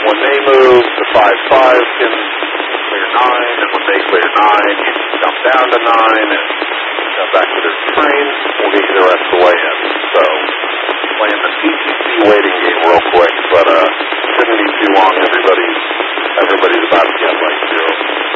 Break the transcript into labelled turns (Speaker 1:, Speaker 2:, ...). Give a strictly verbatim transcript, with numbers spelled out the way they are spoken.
Speaker 1: when they move, the five five can clear nine, and when they clear nine, you can jump down to nine and jump back to their train. We'll get you the rest of the way in. So, playing the T T C waiting game real quick, but uh, shouldn't be too long. Everybody's everybody's about to get like zero.